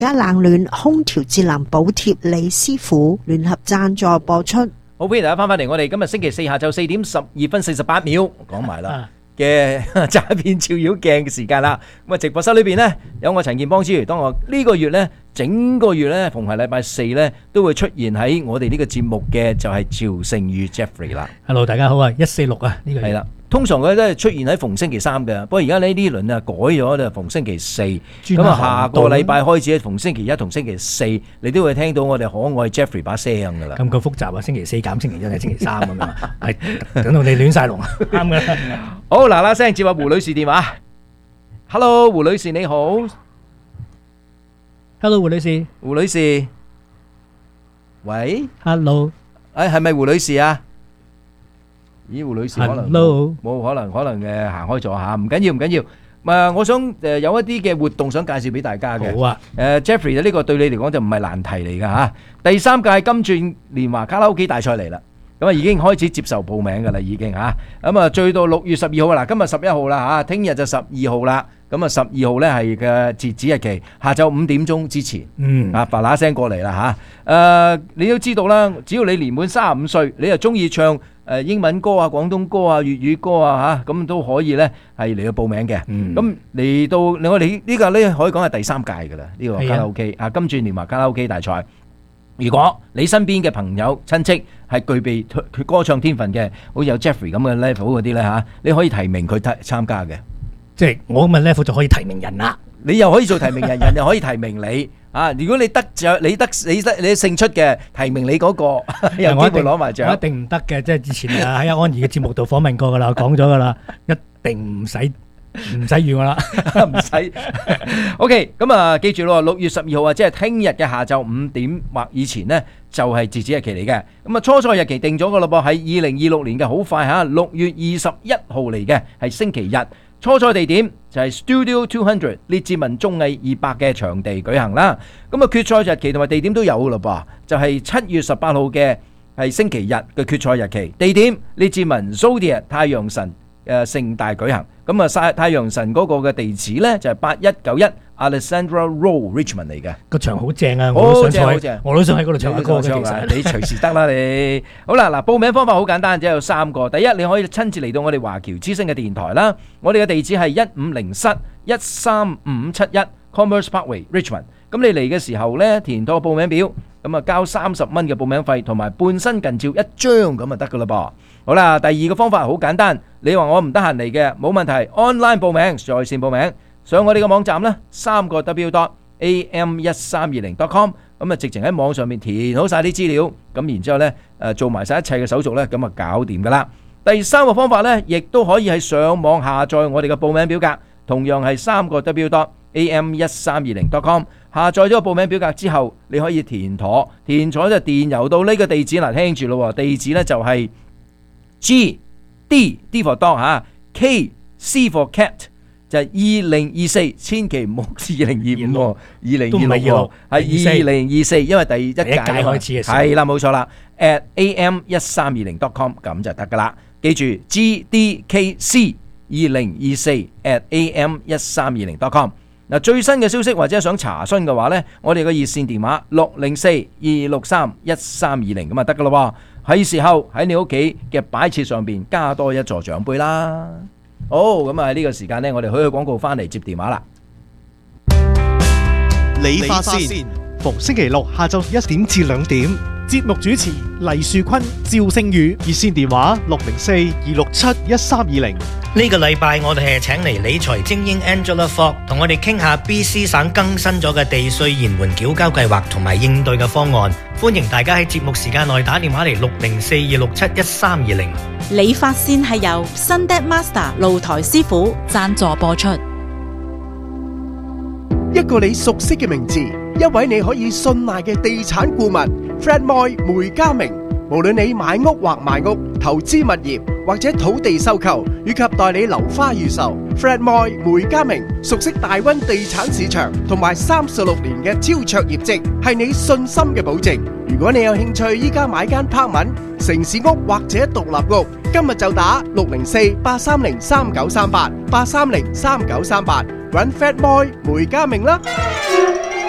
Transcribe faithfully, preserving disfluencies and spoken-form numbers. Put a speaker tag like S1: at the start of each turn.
S1: 家冷暖空調節能補貼李師傅聯合贊助播出。
S2: 好，歡迎大家翻返嚟，我哋今日星期四下晝四點十二分四十八秒講埋啦嘅詐騙照妖鏡嘅時間啦。咁啊，直播室裏邊呢，有我陳健邦之餘，當我呢個月呢，整個月呢，逢係禮拜四呢，都會出現喺我哋呢個節目嘅就係趙聖宇 Jeffrey 啦。
S3: Hello， 大家好啊，一四六啊，呢個
S2: 係啦。通常佢都係出現喺逢星期三嘅，不過而家呢呢輪啊改咗就逢星期四，咁啊下個禮拜開始逢星期一同星期四，你都會聽到我哋可愛 Jeffrey 把聲噶啦。
S3: 咁咁複雜啊！星期四減星期一係星期三咁樣，係等到你亂晒龍啊！啱嘅。
S2: 好嗱嗱聲接下胡女士電話。Hello， 胡女士你好。
S3: Hello， 胡女士。
S2: 胡女士。喂。
S3: Hello。
S2: 誒係咪胡女士啊？咦，胡女士可能冇可能可能誒行開咗嚇，唔緊要唔緊要。誒，我想誒有一啲嘅活動想介紹俾大家嘅。
S3: 好啊。誒
S2: ，Jeffrey 呢個對你嚟講就唔係難題嚟㗎嚇。第三屆金鑽年華卡拉 OK 大賽嚟啦，咁啊已經開始接受報名㗎啦，已經嚇。咁啊，最到六月十二號啦，今日十一號啦嚇，聽日就十二號啦。咁啊，十二號咧係嘅截止日期，下晝五點鐘之前。嗯。啊，嗱嗱聲過嚟啦嚇。誒，你都知道啦，只要你年滿三十五歲，你又中意唱誒英文歌啊、廣東歌啊、粵語歌啊嚇，咁都可以咧係嚟到報名嘅。咁嚟到我哋呢個咧可以講係第三屆㗎啦，呢個卡拉 OK 啊金鑽年華卡拉 OK 大賽。如果你身邊嘅朋友親戚係具備佢歌唱天分嘅，好似有 Jeffrey 咁嘅 level 嗰啲咧嚇，你可以提名佢參加嘅。
S3: 即係我咁嘅 level 就可以提名人啦。
S2: 你又可以做提名人，人又可以提名你。啊！如果你得獎，你得你得你勝出嘅，提名你嗰個有機會攞埋獎。
S3: 我一定唔得嘅，即係之前啊喺阿安怡嘅節目度訪問過噶啦，講咗噶啦，一定唔使唔使預我啦，
S2: 唔使。OK，咁啊，記住咯，六月十二號啊，即係聽日嘅下晝五點或以前呢，就係截止日期嚟嘅。咁啊，初賽日期定咗噶啦噃，喺二零二六年嘅，好快吓，六月二十一號嚟嘅，係星期日。初賽地點就係 Studio two hundred 列治文綜藝二百嘅場地舉行啦。咁啊，決賽日期同埋地點都有噶啦噃，就係七月十八號嘅係星期日嘅決賽日期，地點列治文 Zodiac 太陽神誒盛大舉行。咁啊，晒太陽神嗰個嘅地址咧就係八一九一 Alexandra Road Richmond 嚟嘅。
S3: 個場好正啊！我都想去，我都想喺嗰度唱下歌嘅。其實
S2: 你隨時得啦，你好啦。嗱，報名方法好簡單，只有三個。第一，你可以親自嚟到我哋華僑之聲嘅電台啦。我哋嘅地址係一五零室一三五七一 Commerce Parkway Richmond。咁你嚟嘅時候咧，填妥報名表，咁啊交三十蚊嘅報名費，同埋半身近照一張咁就得噶啦噃。好啦，第二個方法好簡單，你話我唔得閒嚟嘅，冇問題 ，online 報名，在線報名，上我哋嘅網站啦，三個 w dot a m 一三二零 dot com， 咁啊直情喺網上面填好晒啲資料，咁然之後咧誒做埋晒一切嘅手續咧，咁啊搞掂噶啦。第三個方法咧，亦都可以係上網下載我哋嘅報名表格，同樣係三個 w dot a m 一三二零 dot com。下載咗個報名表格之後，你可以填妥，填妥就電郵到呢個地址嗱，聽住咯，地址咧就係 G D D for dog 吓 K C for cat 就係二零二四，千祈唔好二零二五，二零二六係二零二四，因為第一屆開始嘅時候係啦，冇錯啦 at a m 一三二零 dot com 咁就得噶啦，記住 G D K C 二零二四 at a m 一三二零 dot com。嗱，最新嘅消息或者想查詢嘅話呢，我哋嘅熱線電話六零四二六三一三二零咁就得噶咯喎，係時候喺你屋企嘅擺設上邊加多一座獎杯啦。好，咁啊喺呢個時間呢，我哋去去廣告翻嚟接電話啦。
S4: 理髮線逢星期六下晝一點至兩點，節目主持黎樹坤、趙聖宇，熱線電話六零四二六七一三二零。
S5: 呢個禮拜我哋係請嚟理財精英 Angela Fogg 同我哋傾下 B C 省更新咗嘅地稅延緩繳交計劃同埋應對嘅方案。歡迎大家喺節目時間內打電話嚟六零四二六七一三二零。
S6: 理髮線係由 Sunday Master 露台師傅贊助播出。
S7: 一個你熟悉嘅名字，一位你可以信賴嘅地產顧問 Fred Moy 梅家明。無論你買屋或賣屋、投資物業或者土地收購，以及代理樓花預售 ，Fred Moy 梅家明熟悉大溫地產市場同埋三十六年嘅超卓業績，係你信心嘅保證。如果你有興趣依家買間 apartment、城市屋或者獨立屋，今日就打六零四八三零三九三八八三零三九三八，搵 Fred Moy 梅家明啦。